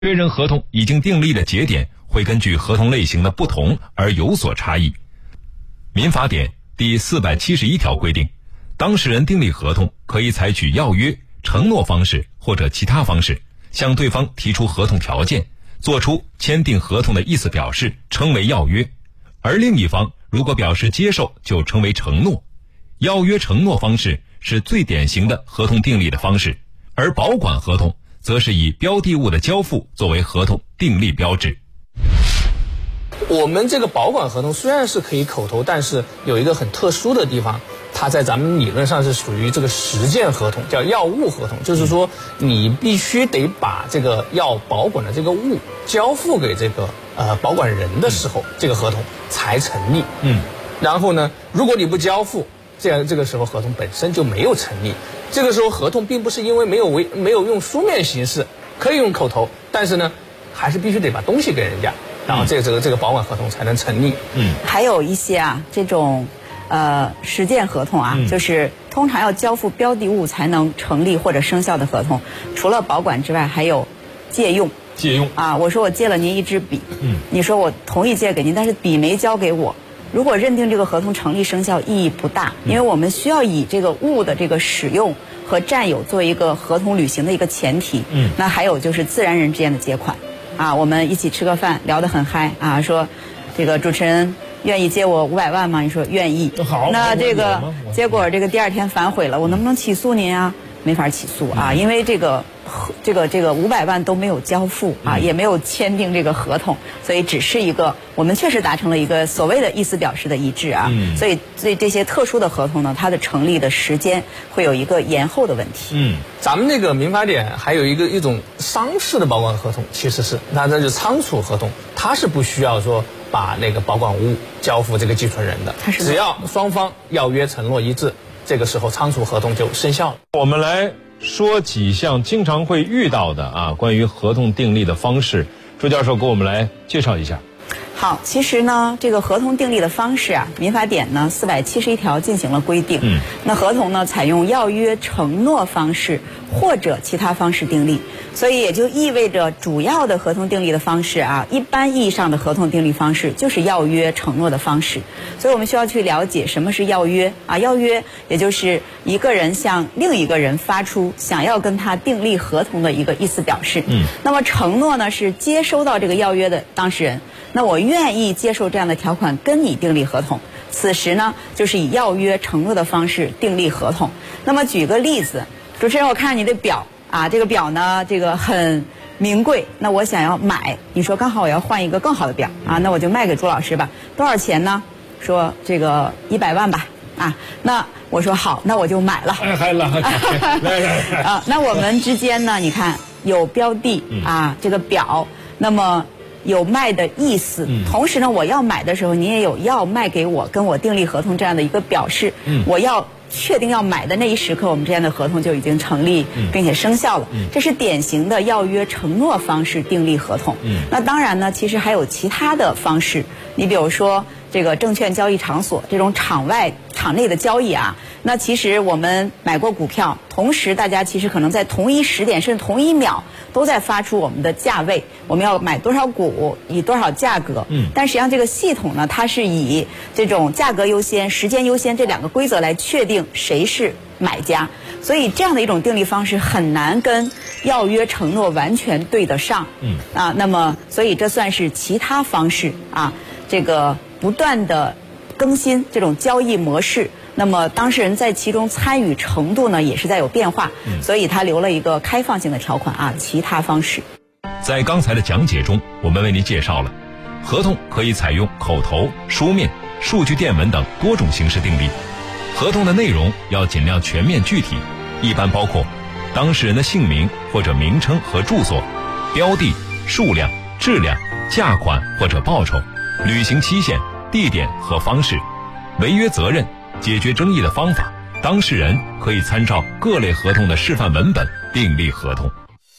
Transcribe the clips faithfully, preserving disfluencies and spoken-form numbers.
约人合同已经订立的节点会根据合同类型的不同而有所差异。民法典第四百七十一条规定，当事人订立合同可以采取要约、承诺方式或者其他方式，向对方提出合同条件，作出签订合同的意思表示，称为要约。而另一方如果表示接受，就称为承诺。要约承诺方式是最典型的合同订立的方式，而保管合同则是以标的物的交付作为合同订立标志。 我们这个保管合同虽然是可以口头，但是有一个很特殊的地方，它在咱们理论上是属于这个实践合同，叫要物合同，就是说你必须得把这个要保管的这个物交付给这个呃保管人的时候，这个合同才成立。嗯，然后呢，如果你不交付，这样这个时候合同本身就没有成立。这个时候合同并不是因为没有为没有用书面形式，可以用口头，但是呢，还是必须得把东西给人家，然后这个这个这个保管合同才能成立。 嗯，还有一些啊这种呃实践合同啊、嗯，就是通常要交付标的物才能成立或者生效的合同，除了保管之外，还有借用。 借用啊，我说我借了您一支笔，嗯，你说我同意借给您，但是笔没交给我。如果认定这个合同成立生效意义不大，因为我们需要以这个物的这个使用和占有作为一个合同履行的一个前提。嗯，那还有就是自然人之间的借款，啊，我们一起吃个饭聊得很嗨啊，说这个主持人愿意借我五百万吗？你说愿意。 好， 那这个结果这个第二天反悔了，我能不能起诉您啊？没法起诉啊，因为这个这个这个五百万都没有交付啊，也没有签订这个合同，所以只是一个我们确实达成了一个所谓的意思表示的一致啊，嗯、所以所以这些特殊的合同呢，它的成立的时间会有一个延后的问题。 嗯，咱们那个民法典还有一个一种商事的保管合同，其实是那这就是仓储合同，它是不需要说把那个保管物交付这个寄存人的，只要双方要约承诺一致。这个时候仓储合同就生效了。 我们来说几项经常会遇到的啊关于合同订立的方式，朱教授给我们来介绍一下。 好，其实呢，这个合同订立的方式啊，民法典呢四百七十一条进行了规定。嗯，那合同呢采用要约承诺方式或者其他方式订立，所以也就意味着主要的合同订立的方式啊，一般意义上的合同订立方式就是要约承诺的方式。所以我们需要去了解什么是要约啊，要约也就是一个人向另一个人发出想要跟他订立合同的一个意思表示。嗯，那么承诺呢是接收到这个要约的当事人。那我愿意接受这样的条款跟你订立合同，此时呢就是以要约承诺的方式订立合同。那么举个例子，主持人，我看你的表啊，这个表呢这个很名贵，那我想要买，你说刚好我要换一个更好的表啊，那我就卖给朱老师吧，多少钱呢？说这个一百万吧啊，那我说好，那我就买了。 哎，还来来来啊，那我们之间呢，你看有标的啊，这个表，那么有卖的意思，同时呢，我要买的时候，你也有要卖给我，跟我订立合同这样的一个表示。嗯，我要确定要买的那一时刻，我们之间的合同就已经成立，并且生效了。嗯，这是典型的要约承诺方式订立合同。嗯，那当然呢，其实还有其他的方式，你比如说这个证券交易场所这种场外场内的交易啊，那其实我们买过股票，同时大家其实可能在同一时点甚至同一秒都在发出我们的价位，我们要买多少股，以多少价格。嗯，但实际上这个系统呢，它是以这种价格优先、时间优先这两个规则来确定谁是买家，所以这样的一种订立方式很难跟要约承诺完全对得上。嗯，啊，那么所以这算是其他方式啊，这个不断的更新这种交易模式，那么当事人在其中参与程度呢也是在有变化，所以他留了一个开放性的条款啊，其他方式。 在刚才的讲解中，我们为您介绍了合同可以采用口头、书面、数据电文等多种形式订立，合同的内容要尽量全面具体，一般包括当事人的姓名或者名称和住所、标的、数量、质量、价款或者报酬、履行期限、地点和方式、违约责任、解决争议的方法。当事人可以参照各类合同的示范文本订立合同。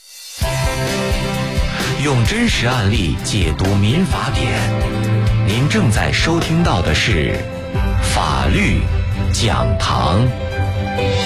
用真实案例解读民法典，您正在收听到的是法律讲堂。